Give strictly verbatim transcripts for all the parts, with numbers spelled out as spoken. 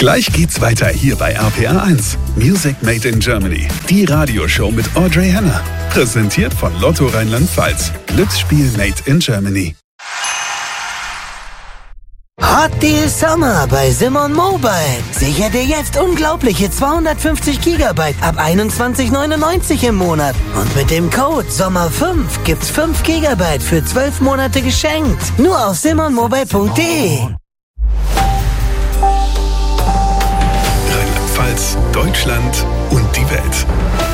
Gleich geht's weiter hier bei R P R eins. Music Made in Germany. Die Radioshow mit Audrey Henner. Präsentiert von Lotto Rheinland-Pfalz. Glücksspiel Made in Germany. Hot Deal Summer bei Simon Mobile. Sicher dir jetzt unglaubliche zweihundertfünfzig Gigabyte ab einundzwanzig neunundneunzig im Monat. Und mit dem Code Sommer fünf gibt's fünf Gigabyte für zwölf Monate geschenkt. Nur auf simon mobile punkt de. Rheinland-Pfalz, Deutschland und die Welt.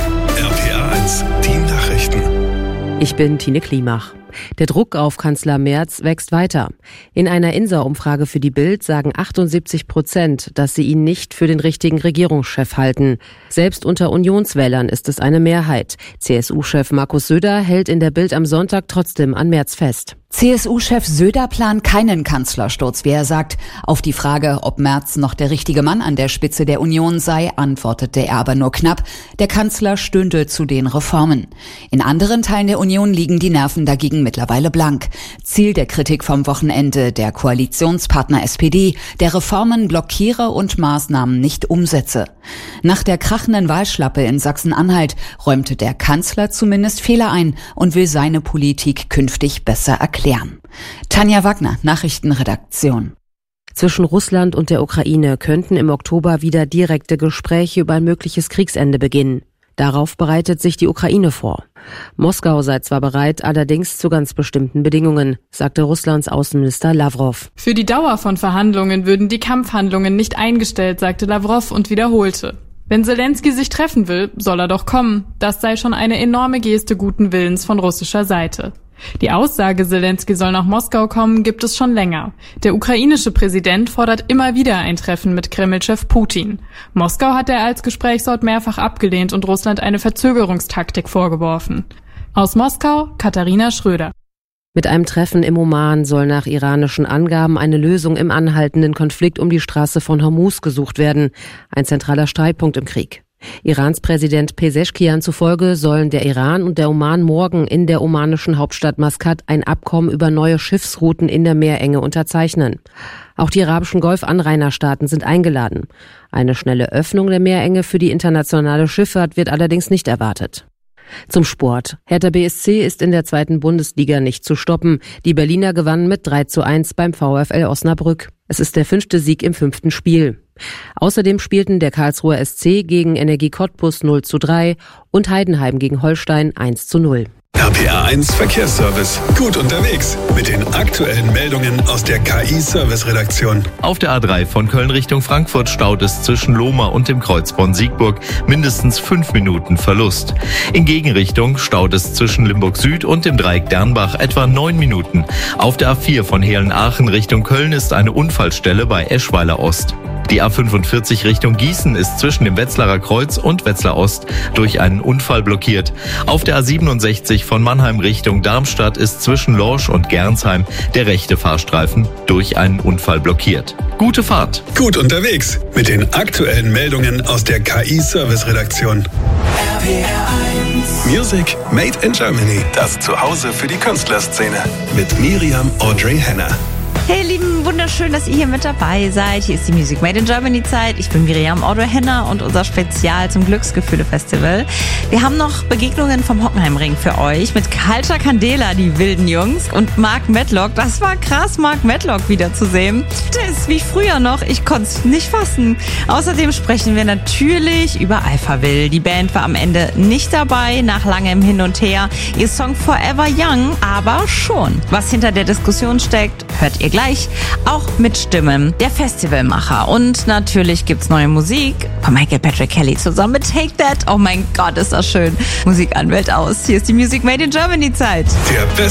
R P R eins, die Nachrichten. Ich bin Tine Klimach. Der Druck auf Kanzler Merz wächst weiter. In einer INSA-Umfrage für die Bild sagen achtundsiebzig Prozent, dass sie ihn nicht für den richtigen Regierungschef halten. Selbst unter Unionswählern ist es eine Mehrheit. C S U-Chef Markus Söder hält in der Bild am Sonntag trotzdem an Merz fest. C S U-Chef Söder plant keinen Kanzlersturz, wie er sagt. Auf die Frage, ob Merz noch der richtige Mann an der Spitze der Union sei, antwortete er aber nur knapp. Der Kanzler stünde zu den Reformen. In anderen Teilen der Union liegen die Nerven dagegen mittlerweile blank. Ziel der Kritik vom Wochenende, der Koalitionspartner S P D, der Reformen blockiere und Maßnahmen nicht umsetze. Nach der krachenden Wahlschlappe in Sachsen-Anhalt räumte der Kanzler zumindest Fehler ein und will seine Politik künftig besser erklären. Tanja Wagner, Nachrichtenredaktion. Zwischen Russland und der Ukraine könnten im Oktober wieder direkte Gespräche über ein mögliches Kriegsende beginnen. Darauf bereitet sich die Ukraine vor. Moskau sei zwar bereit, allerdings zu ganz bestimmten Bedingungen, sagte Russlands Außenminister Lavrov. Für die Dauer von Verhandlungen würden die Kampfhandlungen nicht eingestellt, sagte Lavrov und wiederholte. Wenn Selensky sich treffen will, soll er doch kommen. Das sei schon eine enorme Geste guten Willens von russischer Seite. Die Aussage, Selensky soll nach Moskau kommen, gibt es schon länger. Der ukrainische Präsident fordert immer wieder ein Treffen mit Kreml-Chef Putin. Moskau hat er als Gesprächsort mehrfach abgelehnt und Russland eine Verzögerungstaktik vorgeworfen. Aus Moskau, Katharina Schröder. Mit einem Treffen im Oman soll nach iranischen Angaben eine Lösung im anhaltenden Konflikt um die Straße von Hormuz gesucht werden. Ein zentraler Streitpunkt im Krieg. Irans Präsident Pezeshkian zufolge sollen der Iran und der Oman morgen in der omanischen Hauptstadt Maskat ein Abkommen über neue Schiffsrouten in der Meerenge unterzeichnen. Auch die arabischen Golf-Anrainerstaaten sind eingeladen. Eine schnelle Öffnung der Meerenge für die internationale Schifffahrt wird allerdings nicht erwartet. Zum Sport. Hertha B S C ist in der zweiten Bundesliga nicht zu stoppen. Die Berliner gewannen mit drei zu eins beim VfL Osnabrück. Es ist der fünfte Sieg im fünften Spiel. Außerdem spielten der Karlsruher S C gegen Energie Cottbus null zu drei und Heidenheim gegen Holstein eins zu null. R P R eins Verkehrsservice. Gut unterwegs mit den aktuellen Meldungen aus der K I-Service-Redaktion. Auf der A drei von Köln Richtung Frankfurt staut es zwischen Lohmar und dem Kreuz Bonn-Siegburg mindestens fünf Minuten Verlust. In Gegenrichtung staut es zwischen Limburg Süd und dem Dreieck Dernbach etwa neun Minuten. Auf der A vier von Heelen-Aachen Richtung Köln ist eine Unfallstelle bei Eschweiler Ost. Die A fünfundvierzig Richtung Gießen ist zwischen dem Wetzlarer Kreuz und Wetzlar Ost durch einen Unfall blockiert. Auf der A siebenundsechzig von Mannheim Richtung Darmstadt ist zwischen Lorsch und Gernsheim der rechte Fahrstreifen durch einen Unfall blockiert. Gute Fahrt. Gut unterwegs mit den aktuellen Meldungen aus der K I-Service-Redaktion. R P R eins. Music Made in Germany. Das Zuhause für die Künstlerszene. Mit Miriam Audrey Henner. Hey ihr Lieben, wunderschön, dass ihr hier mit dabei seid. Hier ist die Music Made in Germany Zeit. Ich bin Miriam Audrey Henner und unser Spezial zum Glücksgefühle-Festival. Wir haben noch Begegnungen vom Hockenheimring für euch mit Culture Candela, die wilden Jungs, und Mark Medlock. Das war krass, Mark Medlock wiederzusehen. Der ist wie früher noch, ich konnte es nicht fassen. Außerdem sprechen wir natürlich über Alphaville. Die Band war am Ende nicht dabei, nach langem Hin und Her. Ihr Song Forever Young aber schon. Was hinter der Diskussion steckt, hört ihr gleich, auch mit Stimmen der Festivalmacher. Und natürlich gibt's neue Musik von Michael Patrick Kelly zusammen mit Take That. Oh mein Gott, ist das schön. Musik an, Welt aus. Hier ist die Music Made in Germany Zeit. Der